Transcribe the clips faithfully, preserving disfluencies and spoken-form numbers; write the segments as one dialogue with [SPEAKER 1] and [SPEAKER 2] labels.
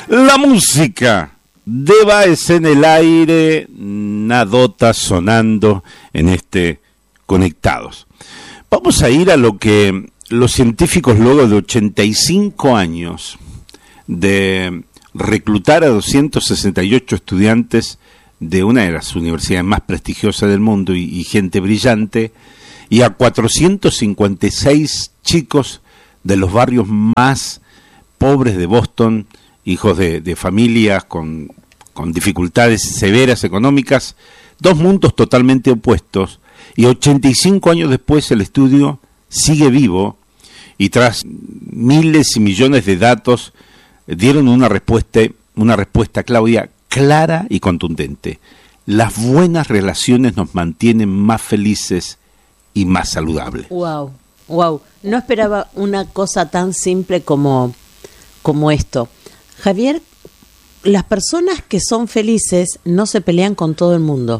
[SPEAKER 1] La música de Baez en el aire, Nadota sonando en este Conectados. Vamos a ir a lo que los científicos, luego de ochenta y cinco años de reclutar a doscientos sesenta y ocho estudiantes de una de las universidades más prestigiosas del mundo y, y gente brillante, y a cuatrocientos cincuenta y seis chicos de los barrios más pobres de Boston, hijos de, de familias con, con dificultades severas económicas, dos mundos totalmente opuestos, y ochenta y cinco años después el estudio sigue vivo, y tras miles y millones de datos dieron una respuesta, una respuesta, Claudia, clara y contundente. Las buenas relaciones nos mantienen más felices y más saludables.
[SPEAKER 2] Wow, wow. No esperaba una cosa tan simple como, como esto. Javier, las personas que son felices no se pelean con todo el mundo.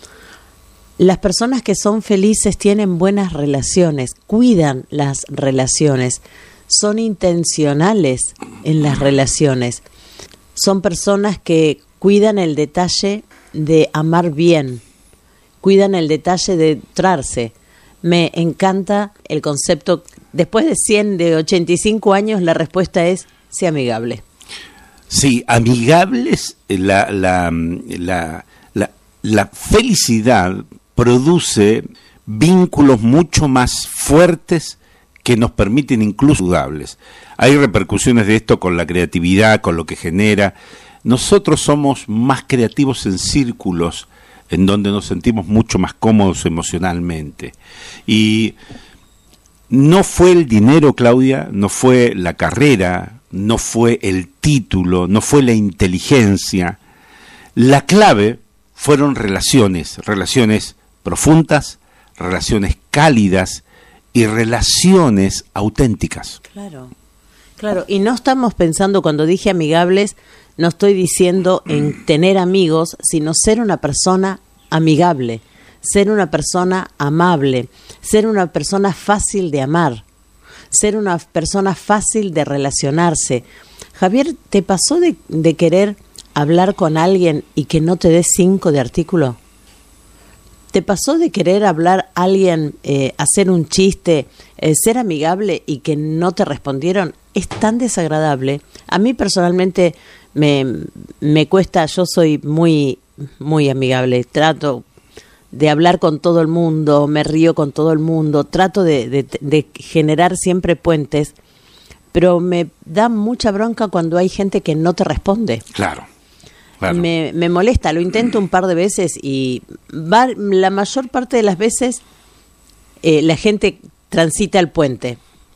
[SPEAKER 2] Las personas que son felices tienen buenas relaciones, cuidan las relaciones, son intencionales en las relaciones. Son personas que cuidan el detalle de amar bien, cuidan el detalle de trarse. Me encanta el concepto. Después de cien, de ochenta y cinco años, la respuesta es: sé amigable.
[SPEAKER 1] Sí, amigables, la, la, la, la, la felicidad produce vínculos mucho más fuertes que nos permiten incluso saludables. Hay repercusiones de esto con la creatividad, con lo que genera. Nosotros somos más creativos en círculos en donde nos sentimos mucho más cómodos emocionalmente. Y no fue el dinero, Claudia, no fue la carrera, no fue el título, no fue la inteligencia. La clave fueron relaciones, relaciones profundas, relaciones cálidas y relaciones auténticas.
[SPEAKER 2] Claro, claro. Y no estamos pensando, cuando dije amigables, no estoy diciendo en tener amigos, sino ser una persona amigable, ser una persona amable, ser una persona fácil de amar, ser una persona fácil de relacionarse. Javier, ¿te pasó de, de querer hablar con alguien y que no te dé cinco de artículo? ¿Te pasó de querer hablar a alguien, eh, hacer un chiste, eh, ser amigable y que no te respondieron? Es tan desagradable. A mí personalmente me, me cuesta, yo soy muy, muy amigable, trato de hablar con todo el mundo, me río con todo el mundo, trato de, de, de generar siempre puentes, pero me da mucha bronca cuando hay gente que no te responde.
[SPEAKER 1] Claro. Claro.
[SPEAKER 2] Me, me molesta, lo intento un par de veces y va, la mayor parte de las veces eh, la gente transita el puente,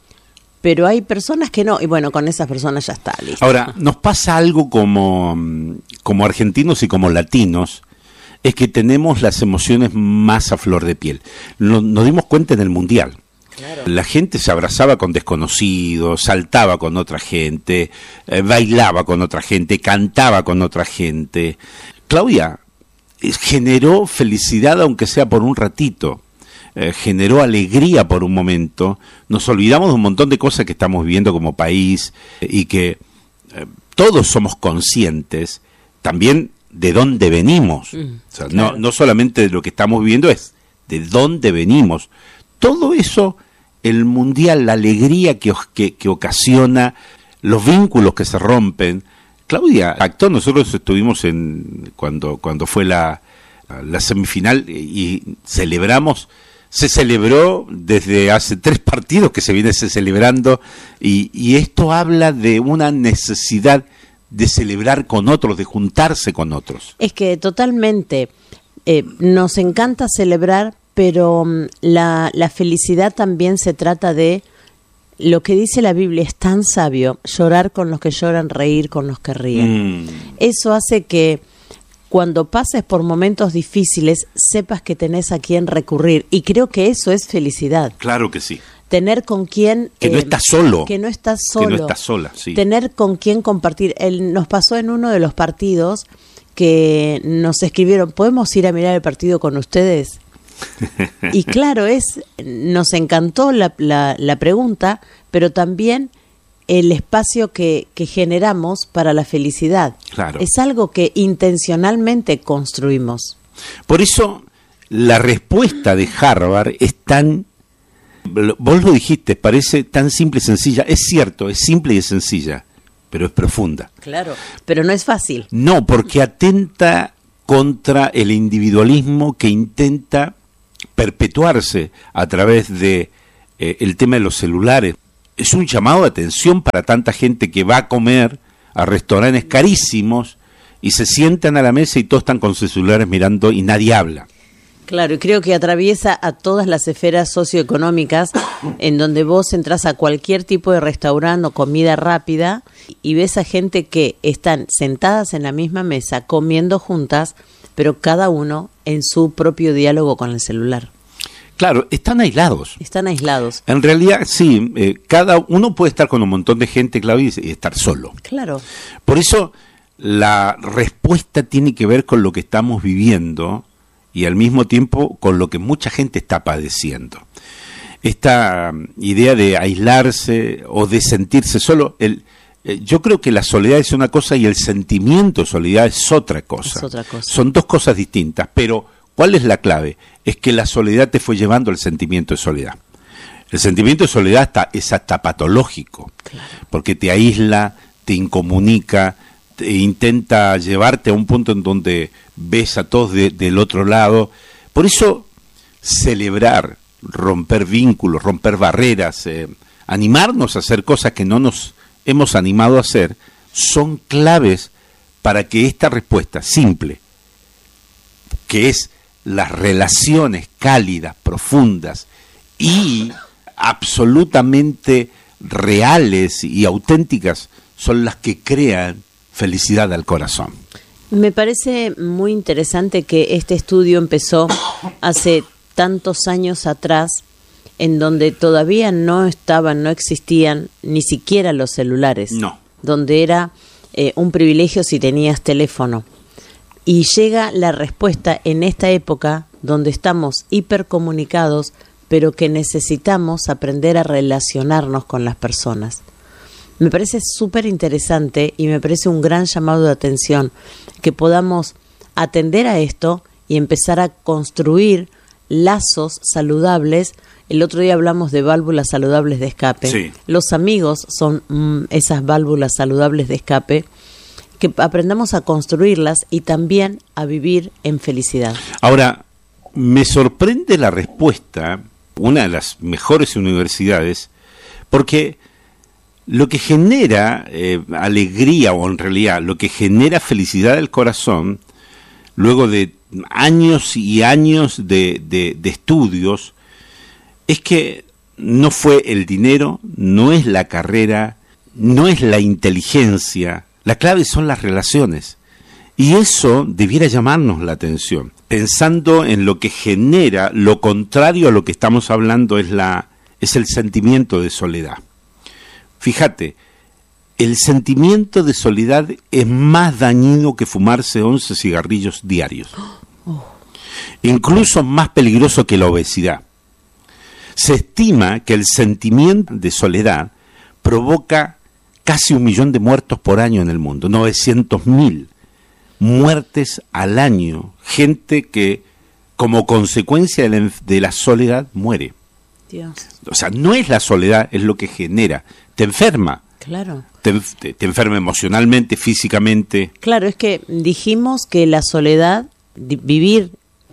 [SPEAKER 2] pero hay personas que no, y bueno, con esas personas ya está, listo.
[SPEAKER 1] Ahora, nos pasa algo como, como argentinos y como latinos, es que tenemos las emociones más a flor de piel. Nos, nos dimos cuenta en el Mundial. Claro. La gente se abrazaba con desconocidos, saltaba con otra gente, eh, bailaba con otra gente, cantaba con otra gente. Claudia, eh, generó felicidad aunque sea por un ratito, eh, generó alegría por un momento. Nos olvidamos de un montón de cosas que estamos viviendo como país eh, y que eh, todos somos conscientes también de dónde venimos. Mm, o sea, claro. no, no solamente de lo que estamos viviendo, es de dónde venimos. Todo eso, el Mundial, la alegría que, que, que ocasiona, los vínculos que se rompen. Claudia, actor, nosotros estuvimos en cuando cuando fue la, la semifinal y celebramos, se celebró desde hace tres partidos que se viene se celebrando y, y esto habla de una necesidad de celebrar con otros, de juntarse con otros.
[SPEAKER 2] Es que totalmente, eh, nos encanta celebrar, pero um, la, la felicidad también se trata de lo que dice la Biblia, es tan sabio: llorar con los que lloran, reír con los que ríen. Mm. Eso hace que cuando pases por momentos difíciles sepas que tenés a quién recurrir, y creo que eso es felicidad.
[SPEAKER 1] Claro que sí.
[SPEAKER 2] Tener con quién...
[SPEAKER 1] Que eh, no estás solo.
[SPEAKER 2] Que no estás solo.
[SPEAKER 1] Que no estás sola, sí.
[SPEAKER 2] Tener con quién compartir. El, nos pasó en uno de los partidos que nos escribieron: ¿podemos ir a mirar el partido con ustedes? Y claro, es nos encantó la, la, la pregunta, pero también el espacio que, que generamos para la felicidad.
[SPEAKER 1] Claro.
[SPEAKER 2] Es algo que intencionalmente construimos.
[SPEAKER 1] Por eso la respuesta de Harvard es tan, vos lo dijiste, parece tan simple y sencilla. Es cierto, es simple y es sencilla, pero es profunda.
[SPEAKER 2] Claro, pero no es fácil.
[SPEAKER 1] No, porque atenta contra el individualismo que intenta perpetuarse a través de eh, el tema de los celulares. Es un llamado de atención para tanta gente que va a comer a restaurantes carísimos y se sientan a la mesa y todos están con sus celulares mirando y nadie habla.
[SPEAKER 2] Claro, y creo que atraviesa a todas las esferas socioeconómicas, en donde vos entras a cualquier tipo de restaurante o comida rápida y ves a gente que están sentadas en la misma mesa comiendo juntas, pero cada uno en su propio diálogo con el celular.
[SPEAKER 1] Claro, están aislados.
[SPEAKER 2] Están aislados.
[SPEAKER 1] En realidad, sí, eh, cada uno puede estar con un montón de gente, Claudia, y estar solo.
[SPEAKER 2] Claro.
[SPEAKER 1] Por eso, la respuesta tiene que ver con lo que estamos viviendo y al mismo tiempo con lo que mucha gente está padeciendo. Esta idea de aislarse o de sentirse solo, el, eh, yo creo que la soledad es una cosa y el sentimiento de soledad es otra cosa.
[SPEAKER 2] Es otra cosa.
[SPEAKER 1] Son dos cosas distintas, pero ¿cuál es la clave? Es que la soledad te fue llevando al sentimiento de soledad. El sentimiento de soledad está, es hasta patológico, claro, porque te aísla, te incomunica, te intenta llevarte a un punto en donde ves a todos de, del otro lado. Por eso, celebrar, romper vínculos, romper barreras, eh, animarnos a hacer cosas que no nos hemos animado a hacer, son claves para que esta respuesta simple, que es las relaciones cálidas, profundas y absolutamente reales y auténticas, son las que crean felicidad al corazón.
[SPEAKER 2] Me parece muy interesante que este estudio empezó hace tantos años atrás, en donde todavía no estaban, no existían ni siquiera los celulares.
[SPEAKER 1] No.
[SPEAKER 2] Donde era eh, un privilegio si tenías teléfono. Y llega la respuesta en esta época donde estamos hipercomunicados, pero que necesitamos aprender a relacionarnos con las personas. Me parece súper interesante y me parece un gran llamado de atención que podamos atender a esto y empezar a construir lazos saludables. El otro día hablamos de válvulas saludables de escape.
[SPEAKER 1] Sí.
[SPEAKER 2] Los amigos son mm, esas válvulas saludables de escape, que aprendamos a construirlas y también a vivir en felicidad.
[SPEAKER 1] Ahora, me sorprende la respuesta, una de las mejores universidades, porque lo que genera eh, alegría, o en realidad lo que genera felicidad del corazón, luego de años y años de, de, de estudios, es que no fue el dinero, no es la carrera, no es la inteligencia. La clave son las relaciones, y eso debiera llamarnos la atención. Pensando en lo que genera, lo contrario a lo que estamos hablando es, la, es el sentimiento de soledad. Fíjate, el sentimiento de soledad es más dañino que fumarse once cigarrillos diarios. Oh. Incluso más peligroso que la obesidad. Se estima que el sentimiento de soledad provoca casi un millón de muertos por año en el mundo, novecientos mil muertes al año, gente que como consecuencia de la, de la soledad muere.
[SPEAKER 2] Dios.
[SPEAKER 1] O sea, no es la soledad, es lo que genera, te enferma.
[SPEAKER 2] Claro.
[SPEAKER 1] Te, te, te enferma emocionalmente, físicamente.
[SPEAKER 2] Claro, es que dijimos que la soledad, vivir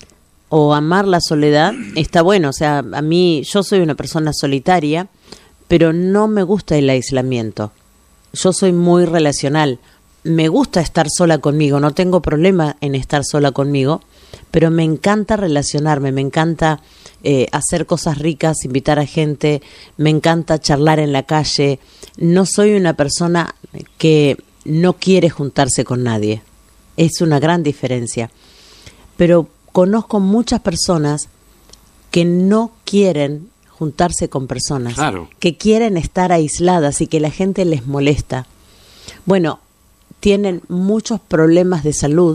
[SPEAKER 2] o amar la soledad, está bueno. O sea, a mí, yo soy una persona solitaria, pero no me gusta el aislamiento. Yo soy muy relacional. Me gusta estar sola conmigo, no tengo problema en estar sola conmigo, pero me encanta relacionarme, me encanta eh, hacer cosas ricas, invitar a gente, me encanta charlar en la calle. No soy una persona que no quiere juntarse con nadie. Es una gran diferencia. Pero conozco muchas personas que no quieren juntarse con personas,
[SPEAKER 1] claro,
[SPEAKER 2] que quieren estar aisladas y que la gente les molesta. Bueno, tienen muchos problemas de salud,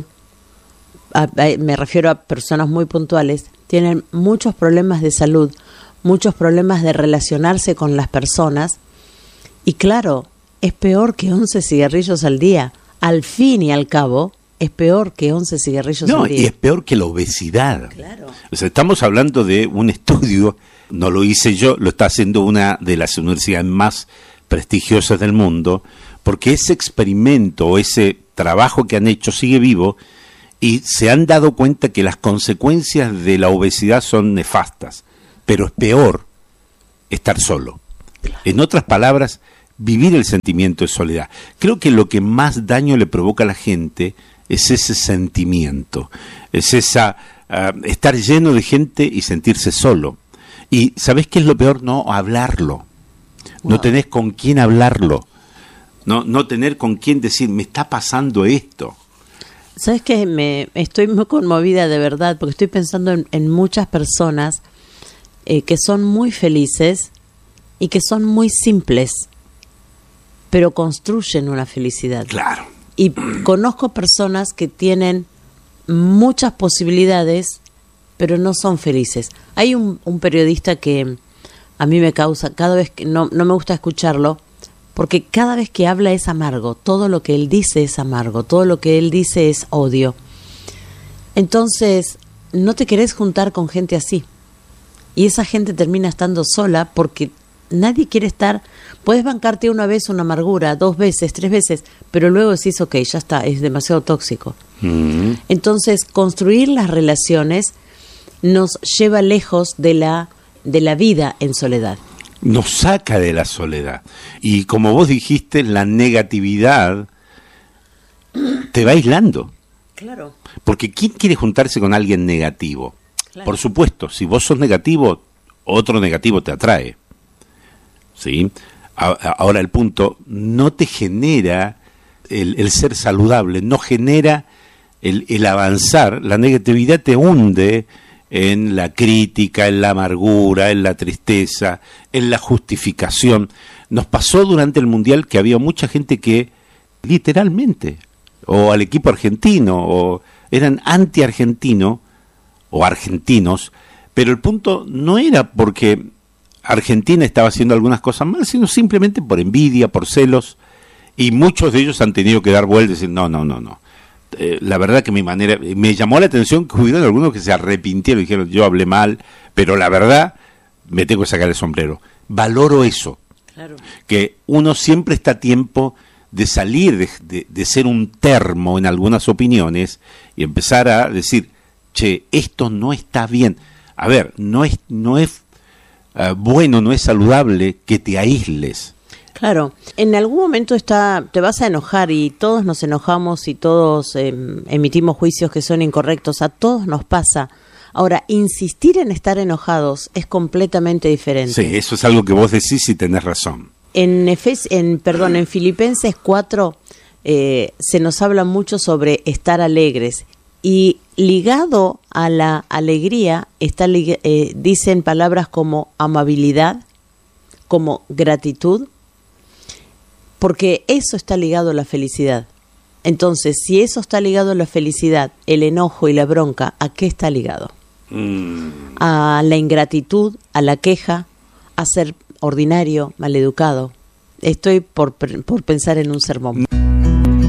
[SPEAKER 2] a, a, me refiero a personas muy puntuales, tienen muchos problemas de salud, muchos problemas de relacionarse con las personas Y claro, es peor que once cigarrillos al día. Al fin y al cabo, es peor que once cigarrillos
[SPEAKER 1] no,
[SPEAKER 2] al día.
[SPEAKER 1] Y es peor que la obesidad.
[SPEAKER 2] Claro.
[SPEAKER 1] O sea, estamos hablando de un estudio, no lo hice yo, lo está haciendo una de las universidades más prestigiosas del mundo, porque ese experimento o ese trabajo que han hecho sigue vivo y se han dado cuenta que las consecuencias de la obesidad son nefastas, pero es peor estar solo. Claro. En otras palabras, vivir el sentimiento de soledad. Creo que lo que más daño le provoca a la gente es ese sentimiento, es esa uh, estar lleno de gente y sentirse solo. Y ¿sabés qué es lo peor? No hablarlo. Wow. No tenés con quién hablarlo. No, no tener con quién decir, me está pasando esto.
[SPEAKER 2] ¿Sabes qué? Me estoy muy conmovida de verdad, porque estoy pensando en, en muchas personas eh, que son muy felices y que son muy simples, pero construyen una felicidad.
[SPEAKER 1] Claro.
[SPEAKER 2] Y conozco personas que tienen muchas posibilidades, pero no son felices. Hay un, un periodista que a mí me causa, cada vez que no, no me gusta escucharlo, porque cada vez que habla es amargo, todo lo que él dice es amargo, todo lo que él dice es odio. Entonces, no te querés juntar con gente así. Y esa gente termina estando sola porque nadie quiere estar. Puedes bancarte una vez una amargura, dos veces, tres veces, pero luego decís, ok, ya está, es demasiado tóxico. Mm-hmm. Entonces, construir las relaciones nos lleva lejos de la, de la vida en soledad.
[SPEAKER 1] Nos saca de la soledad. Y como vos dijiste, la negatividad te va aislando.
[SPEAKER 2] Claro.
[SPEAKER 1] Porque ¿quién quiere juntarse con alguien negativo?
[SPEAKER 2] Claro.
[SPEAKER 1] Por supuesto, si vos sos negativo, otro negativo te atrae. ¿Sí? Ahora el punto, no te genera el, el ser saludable, no genera el, el avanzar. La negatividad te hunde en la crítica, en la amargura, en la tristeza, en la justificación. Nos pasó durante el Mundial que había mucha gente que, literalmente, o al equipo argentino, o eran anti-argentino, o argentinos, pero el punto no era porque Argentina estaba haciendo algunas cosas mal, sino simplemente por envidia, por celos, y muchos de ellos han tenido que dar vueltas y decir, no, no, no, no. Eh, la verdad que mi manera, me llamó la atención que hubieron algunos que se arrepintieron y dijeron, yo hablé mal, pero la verdad me tengo que sacar el sombrero. Valoro eso,
[SPEAKER 2] claro.
[SPEAKER 1] Que uno siempre está a tiempo de salir de, de, de ser un termo en algunas opiniones y empezar a decir, che, esto no está bien. A ver, no es, no es uh, bueno, no es saludable que te aísles.
[SPEAKER 2] Claro, en algún momento está, te vas a enojar y todos nos enojamos y todos eh, emitimos juicios que son incorrectos, a todos nos pasa. Ahora, insistir en estar enojados es completamente diferente.
[SPEAKER 1] Sí, eso es algo que vos decís y tenés razón.
[SPEAKER 2] En, Efes, en, perdón, en Filipenses cuatro eh, se nos habla mucho sobre estar alegres y ligado a la alegría está, eh, dicen palabras como amabilidad, como gratitud, porque eso está ligado a la felicidad. Entonces, si eso está ligado a la felicidad, el enojo y la bronca, ¿a qué está ligado? Mm. A la ingratitud, a la queja, a ser ordinario, maleducado. Estoy por, por pensar en un sermón.